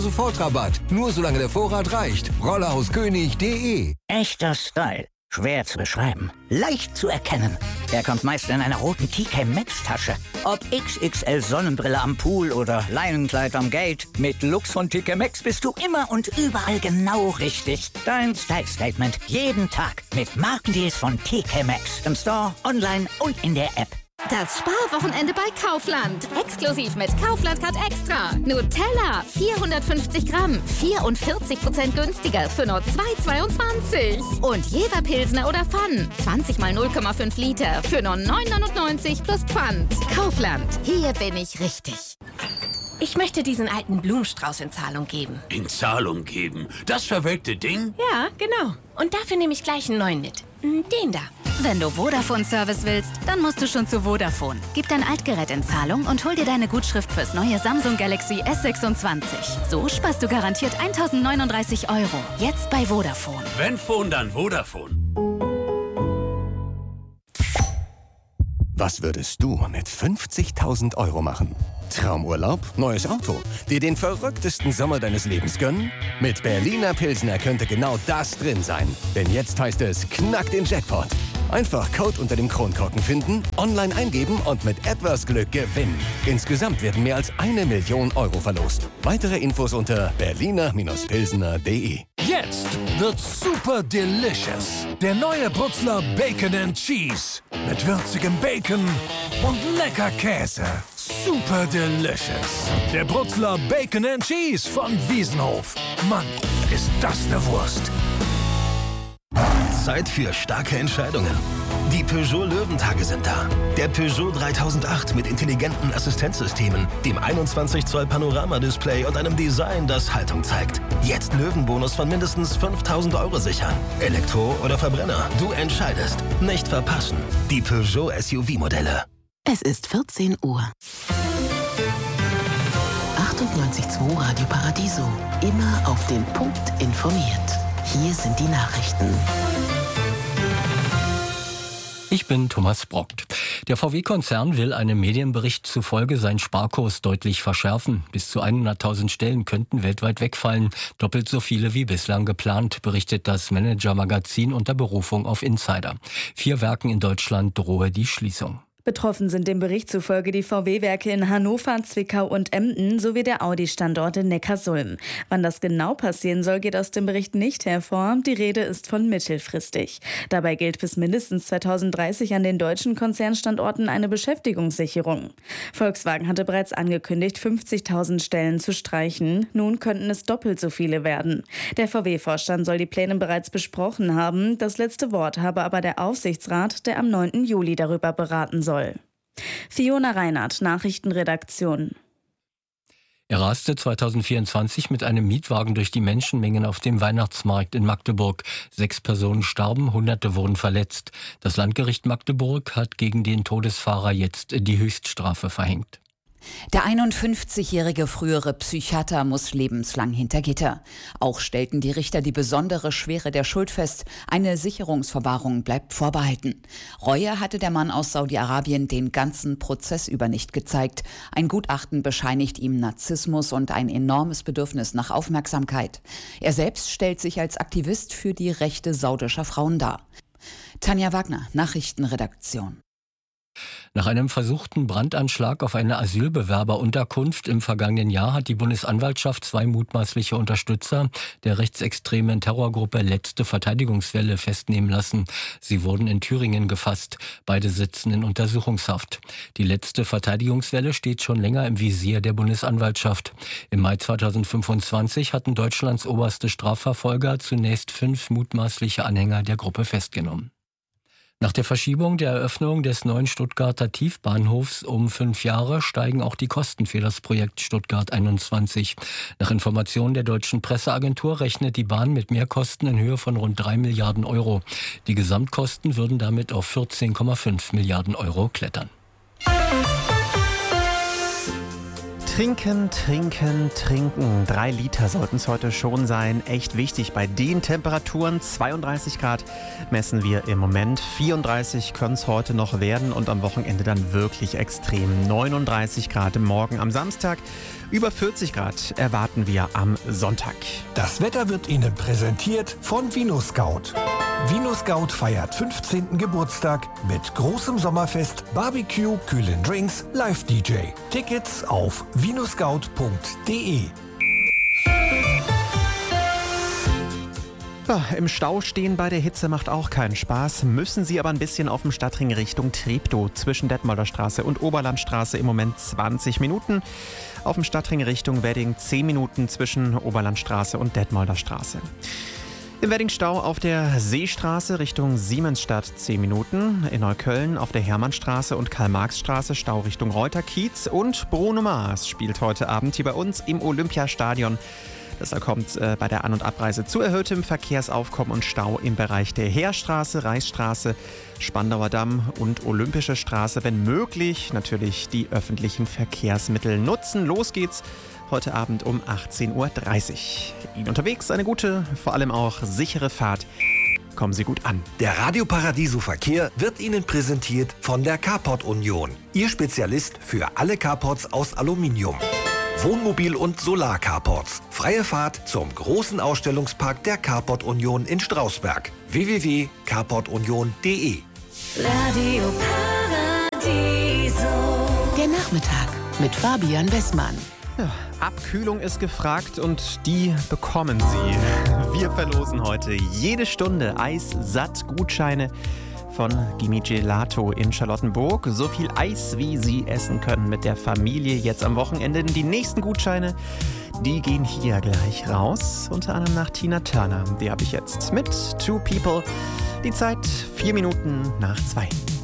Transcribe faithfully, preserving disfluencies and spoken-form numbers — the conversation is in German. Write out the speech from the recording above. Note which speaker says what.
Speaker 1: Sofortrabatt. Nur solange der Vorrat reicht. rollerhauskönig punkt de.
Speaker 2: Echter Style. Schwer zu beschreiben. Leicht zu erkennen. Er kommt meist in einer roten T K Maxx Tasche. Ob X X L Sonnenbrille am Pool oder Leinenkleid am Gate. Mit Looks von T K Maxx bist du immer und überall genau richtig. Dein Style-Statement. Jeden Tag. Mit Markendeals von T K Maxx. Im Store, online und in der App.
Speaker 3: Das Sparwochenende bei Kaufland. Exklusiv mit Kaufland Card Extra. Nutella, vierhundertfünfzig Gramm, vierundvierzig Prozent günstiger für nur zwei Euro zweiundzwanzig. Und Jever Pilsner oder Pfann, zwanzig mal null Komma fünf Liter für nur neun Euro neunundneunzig plus Pfand. Kaufland, hier bin ich richtig.
Speaker 4: Ich möchte diesen alten Blumenstrauß in Zahlung geben.
Speaker 5: In Zahlung geben? Das verwelkte Ding?
Speaker 4: Ja, genau. Und dafür nehme ich gleich einen neuen mit. Den da.
Speaker 6: Wenn du Vodafone-Service willst, dann musst du schon zu Vodafone. Gib dein Altgerät in Zahlung und hol dir deine Gutschrift fürs neue Samsung Galaxy S sechsundzwanzig. So sparst du garantiert eintausendneununddreißig Euro. Jetzt bei Vodafone.
Speaker 5: Wenn Phone, dann Vodafone.
Speaker 7: Was würdest du mit fünfzigtausend Euro machen? Traumurlaub, neues Auto, dir den verrücktesten Sommer deines Lebens gönnen? Mit Berliner Pilsner könnte genau das drin sein. Denn jetzt heißt es, knack den Jackpot. Einfach Code unter dem Kronkorken finden, online eingeben und mit etwas Glück gewinnen. Insgesamt werden mehr als eine Million Euro verlost. Weitere Infos unter berliner Pilsner punkt de.
Speaker 8: Jetzt wird super delicious. Der neue Brutzler Bacon and Cheese. Mit würzigem Bacon und lecker Käse. Super delicious. Der Brutzler Bacon and Cheese von Wiesenhof. Mann, ist das eine Wurst.
Speaker 9: Zeit für starke Entscheidungen. Die Peugeot Löwentage sind da. Der Peugeot dreitausendacht mit intelligenten Assistenzsystemen, dem einundzwanzig Zoll Panoramadisplay und einem Design, das Haltung zeigt. Jetzt Löwenbonus von mindestens fünftausend Euro sichern. Elektro oder Verbrenner, du entscheidest. Nicht verpassen. Die Peugeot S U V-Modelle.
Speaker 10: Es ist vierzehn Uhr. achtundneunzig Komma zwei Radio Paradiso. Immer auf den Punkt informiert. Hier sind die Nachrichten.
Speaker 11: Ich bin Thomas Brockt. Der V W-Konzern will einem Medienbericht zufolge seinen Sparkurs deutlich verschärfen. Bis zu hunderttausend Stellen könnten weltweit wegfallen. Doppelt so viele wie bislang geplant, berichtet das Manager-Magazin unter Berufung auf Insider. Vier Werken in Deutschland drohe die Schließung.
Speaker 12: Betroffen sind dem Bericht zufolge die V W-Werke in Hannover, Zwickau und Emden sowie der Audi-Standort in Neckarsulm. Wann das genau passieren soll, geht aus dem Bericht nicht hervor. Die Rede ist von mittelfristig. Dabei gilt bis mindestens zweitausenddreißig an den deutschen Konzernstandorten eine Beschäftigungssicherung. Volkswagen hatte bereits angekündigt, fünfzigtausend Stellen zu streichen. Nun könnten es doppelt so viele werden. Der V W-Vorstand soll die Pläne bereits besprochen haben. Das letzte Wort habe aber der Aufsichtsrat, der am neunten Juli darüber beraten soll. Fiona Reinhardt, Nachrichtenredaktion.
Speaker 11: Er raste zweitausendvierundzwanzig mit einem Mietwagen durch die Menschenmengen auf dem Weihnachtsmarkt in Magdeburg. Sechs Personen starben, Hunderte wurden verletzt. Das Landgericht Magdeburg hat gegen den Todesfahrer jetzt die Höchststrafe verhängt.
Speaker 13: Der einundfünfzigjährige frühere Psychiater muss lebenslang hinter Gitter. Auch stellten die Richter die besondere Schwere der Schuld fest. Eine Sicherungsverwahrung bleibt vorbehalten. Reue hatte der Mann aus Saudi-Arabien den ganzen Prozess über nicht gezeigt. Ein Gutachten bescheinigt ihm Narzissmus und ein enormes Bedürfnis nach Aufmerksamkeit. Er selbst stellt sich als Aktivist für die Rechte saudischer Frauen dar. Tanja Wagner, Nachrichtenredaktion.
Speaker 11: Nach einem versuchten Brandanschlag auf eine Asylbewerberunterkunft im vergangenen Jahr hat die Bundesanwaltschaft zwei mutmaßliche Unterstützer der rechtsextremen Terrorgruppe Letzte Verteidigungswelle festnehmen lassen. Sie wurden in Thüringen gefasst. Beide sitzen in Untersuchungshaft. Die Letzte Verteidigungswelle steht schon länger im Visier der Bundesanwaltschaft. Im Mai zweitausendfünfundzwanzig hatten Deutschlands oberste Strafverfolger zunächst fünf mutmaßliche Anhänger der Gruppe festgenommen. Nach der Verschiebung der Eröffnung des neuen Stuttgarter Tiefbahnhofs um fünf Jahre steigen auch die Kosten für das Projekt Stuttgart einundzwanzig. Nach Informationen der deutschen Presseagentur rechnet die Bahn mit Mehrkosten in Höhe von rund drei Milliarden Euro. Die Gesamtkosten würden damit auf vierzehn Komma fünf Milliarden Euro klettern.
Speaker 14: Trinken, trinken, trinken. Drei Liter sollten es heute schon sein. Echt wichtig bei den Temperaturen. zweiunddreißig Grad messen wir im Moment. vierunddreißig können es heute noch werden und am Wochenende dann wirklich extrem. neununddreißig Grad morgen am Samstag. Über vierzig Grad erwarten wir am Sonntag.
Speaker 8: Das Wetter wird Ihnen präsentiert von VinoScout. VinoScout feiert fünfzehnten Geburtstag mit großem Sommerfest, Barbecue, kühlen Drinks, Live-D J. Tickets auf vinoscout punkt de.
Speaker 14: Ja, im Stau stehen bei der Hitze macht auch keinen Spaß. Müssen Sie aber ein bisschen auf dem Stadtring Richtung Treptow zwischen Detmolder Straße und Oberlandstraße im Moment zwanzig Minuten. Auf dem Stadtring Richtung Wedding zehn Minuten zwischen Oberlandstraße und Detmolder Straße. Im Wedding-Stau auf der Seestraße Richtung Siemensstadt zehn Minuten. In Neukölln auf der Hermannstraße und Karl-Marx-Straße Stau Richtung Reuter-Kiez. Und Bruno Mars spielt heute Abend hier bei uns im Olympiastadion. Das kommt äh, bei der An- und Abreise zu erhöhtem Verkehrsaufkommen und Stau im Bereich der Heerstraße, Reichsstraße, Spandauer Damm und Olympische Straße. Wenn möglich, natürlich die öffentlichen Verkehrsmittel nutzen. Los geht's heute Abend um achtzehn Uhr dreißig. Ihnen unterwegs eine gute, vor allem auch sichere Fahrt. Kommen Sie gut an.
Speaker 1: Der Radio Paradiso Verkehr wird Ihnen präsentiert von der Carport Union. Ihr Spezialist für alle Carports aus Aluminium. Wohnmobil- und Solar-Carports. Freie Fahrt zum großen Ausstellungspark der Carport Union in Strausberg. w w w punkt carport union punkt de.
Speaker 10: Radio Paradiso. Der Nachmittag mit Fabian Wessmann.
Speaker 14: Ja, Abkühlung ist gefragt und die bekommen Sie. Wir verlosen heute jede Stunde Eis-Satt-Gutscheine von Gimme Gelato in Charlottenburg. So viel Eis, wie Sie essen können mit der Familie jetzt am Wochenende. Die nächsten Gutscheine, die gehen hier gleich raus. Unter anderem nach Tina Turner. Die habe ich jetzt mit Two People. Die Zeit vier Minuten nach zwei.